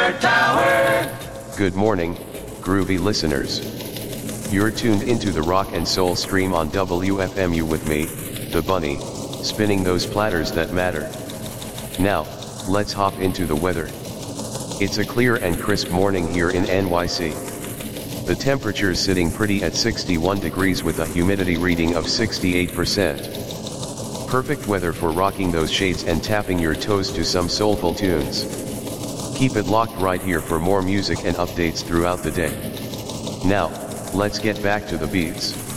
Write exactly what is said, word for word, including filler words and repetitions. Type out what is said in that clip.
Tower, tower. Good morning, groovy listeners. You're tuned into the rock and soul stream on W F M U with me, the Bunny, spinning those platters that matter. Now, let's hop into the weather. It's a clear and crisp morning here in N Y C. The temperature's sitting pretty at sixty-one degrees with a humidity reading of sixty-eight percent. Perfect weather for rocking those shades and tapping your toes to some soulful tunes. Keep it locked right here for more music and updates throughout the day. Now, let's get back to the beats.